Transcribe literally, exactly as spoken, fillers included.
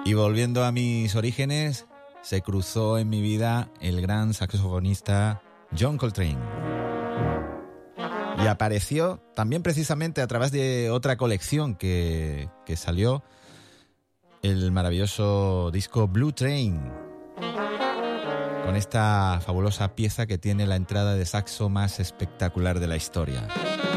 Y volviendo a mis orígenes, se cruzó en mi vida el gran saxofonista John Coltrane. Y apareció también precisamente a través de otra colección que, que salió, el maravilloso disco Blue Train, con esta fabulosa pieza que tiene la entrada de saxo más espectacular de la historia.